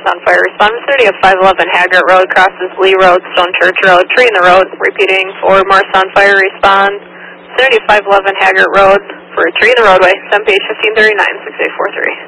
on fire. Respond vicinity of 511 Haggart Road, crosses Lee Road, Stone Church Road, tree in the road. Repeating for Morse on fire. Respond vicinity of 511 Haggart Road for a tree in the roadway. 7 page 1539, 6843.